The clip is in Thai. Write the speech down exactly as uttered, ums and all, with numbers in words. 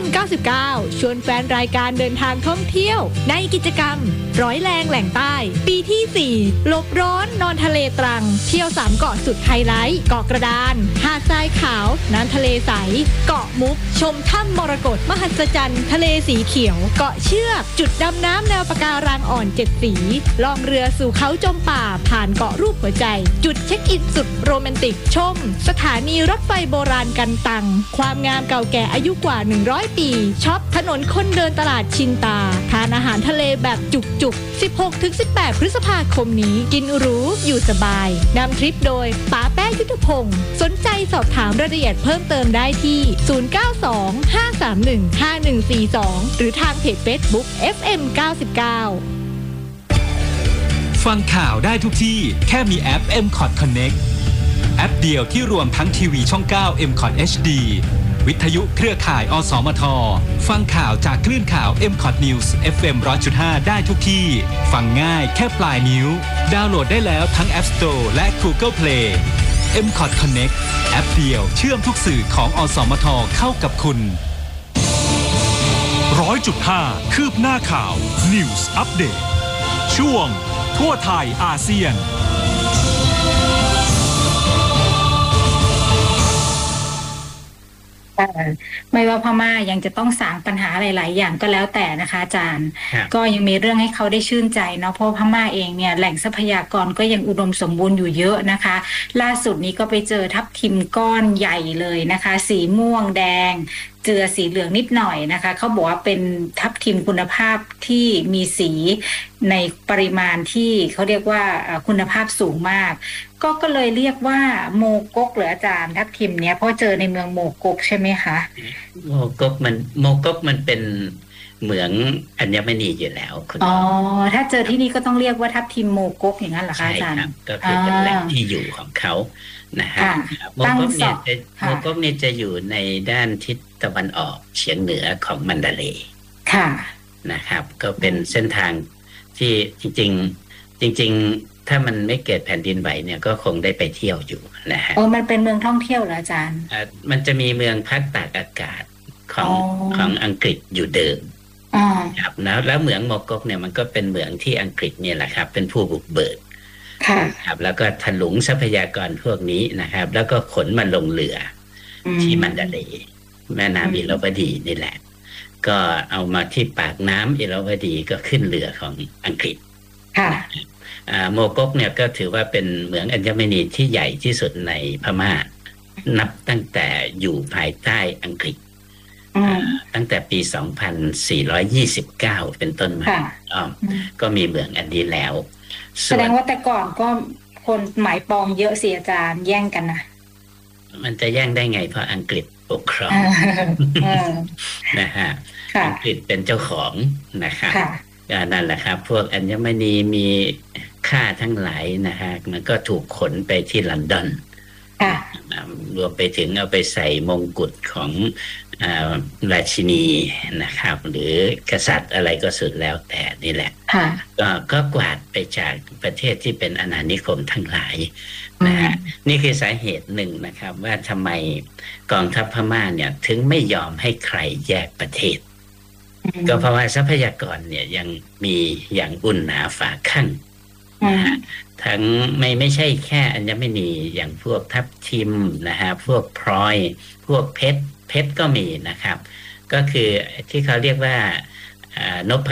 ม เก้าสิบเก้า ชวนแฟนรายการเดินทางท่องเที่ยวในกิจกรรมร้อยแรงแหล่งใต้ปีที่สี่หลบร้อนนอนทะเลตรังเที่ยวสามเกาะสุดไฮไลท์เกาะกระดานหาดทรายขาวน้ำทะเลใสเกาะมุกชมถ้ำมรกตมหัศจรรย์ทะเลสีเขียวเกาะเชือกจุดดำน้ำแนวปะการังอ่อนเจ็ดสีล่องเรือสู่เขาจมป่าผ่านเกาะรูปหัวใจจุดเช็คอินสุดโรแมนติกชมสถานีรถไฟโบราณกันตังความงามเก่าแก่อายุกว่าหนึ่งร้อยปีช็อปถนนคนเดินตลาดชินตาทานอาหารทะเลแบบจุกๆ สิบหกถึงสิบแปด พฤษภาคมนี้กินหรูอยู่สบายนำทริปโดยป๋าแป้ยุทธพงศ์สนใจสอบถามรายละเอียดเพิ่มเติมได้ที่ศูนย์ เก้า สอง ห้า สาม หนึ่ง ห้า หนึ่ง สี่ สองหรือทางเพจ Facebook เอฟ เอ็ม เก้าสิบเก้าฟังข่าวได้ทุกที่แค่มีแอป เอ็ม คอท Connect แอปเดียวที่รวมทั้งทีวีช่อง เก้า เอ็ม คอท เอช ดี วิทยุเครือข่ายอสมทฟังข่าวจากคลื่นข่าว เอ็ม คอท News เอฟ เอ็ม หนึ่งร้อยจุดห้า ได้ทุกที่ฟังง่ายแค่ปลายนิ้วดาวน์โหลดได้แล้วทั้ง App Store และ Google Play เอ็ม คอท Connect แอปเดียวเชื่อมทุกสื่อของอสมทเข้ากับคุณร้อยจุดห้าคืบหน้าข่าว News Update ช่วงทั่วไทยอาเซียนไม่ว่าพม่ายังจะต้องสางปัญหาหลายๆอย่างก็แล้วแต่นะคะอาจารย์ก็ยังมีเรื่องให้เขาได้ชื่นใจเนาะเพราะพม่าเองเนี่ยแหล่งทรัพยากรก็ยังอุดมสมบูรณ์อยู่เยอะนะคะล่าสุดนี้ก็ไปเจอทับทิมก้อนใหญ่เลยนะคะสีม่วงแดงเจือสีเหลืองนิดหน่อยนะคะเขาบอกว่าเป็นทับทิมคุณภาพที่มีสีในปริมาณที่เขาเรียกว่าคุณภาพสูงมากก็ก็เลยเรียกว่าโมกกหรืออาจารย์ทับทิมเนี้ยเพราะเจอในเมืองโมกกใช่ไหมคะโมกกมันโมกกมันเป็นเหมืองอัญมณีอยู่แล้วคุณอ๋อถ้าเจอที่นี่ก็ต้องเรียกว่าทับทิมโมกกอย่างนั้นเหรอคะอาจารย์ก็คือเป็นแหล่งที่อยู่ของเขานะฮะโมกกเนี่ยจะโมกกเนี่ยจะอยู่ในด้านทิศตะวันออกเฉียงเหนือของมันดาเลย์ค่ะนะครับก็เป็นเส้นทางที่จริงๆจริงๆถ้ามันไม่เกิดแผ่นดินไหวเนี่ยก็คงได้ไปเที่ยวอยู่นะฮะโอ้มันเป็นเมืองท่องเที่ยวเหรออาจารย์อ่ามันจะมีเมืองพักตากอากาศของของอังกฤษอยู่เดิมครับนะแล้วเหมืองโมกกเนี่ยมันก็เป็นเหมืองที่อังกฤษเนี่ยแหละครับเป็นผู้บุกเบิกครับแล้วก็ถลุงทรัพยากรพวกนี้นะครับแล้วก็ขนมันลงเรือที่มันดาเลย์แม่น้ำอิราวดีนี่แหละก็เอามาที่ปากน้ำอิราวดีก็ขึ้นเรือของอังกฤษโมกกเนี่ยก็ถือว่าเป็นเหมืองอัญมณีที่ใหญ่ที่สุดในพม่านับตั้งแต่อยู่ภายใต้อังกฤษตั้งแต่ปีสองพันสี่ร้อยยี่สิบเก้าเป็นต้นมาก็มีเหมืองอันนี้แล้วแสดงว่าแต่ก่อนก็คนหมายปองเยอะสิอาจารย์แย่งกันนะมันจะแย่งได้ไงเพราะอังกฤษปกครองนะฮะอังกฤษเป็นเจ้าของนะครับนั่นแหละครับพวกอัญมณีมีค่าทั้งหลายนะฮะมันก็ถูกขนไปที่ลอนดอนรวมไปถึงเอาไปใส่มงกุฎของราชินีนะครับหรือกษัตริย์อะไรก็สุดแล้วแต่นี่แหละก็ก็กวาดไปจากประเทศที่เป็นอาณานิคมทั้งหลายนะฮะนี่คือสาเหตุหนึ่งนะครับว่าทำไมกองทัพพม่าเนี่ยถึงไม่ยอมให้ใครแยกประเทศก็เพราะว่าทรัพยากรเนี่ยยังมีอย่างอุ่นหนาฝาข้างทั้งไม่ไม่ใช่แค่อัญมณีอย่างพวกทับทิมนะฮะพวกพลอยพวกเพชรเพชรก็มีนะครับก็คือที่เขาเรียกว่านพ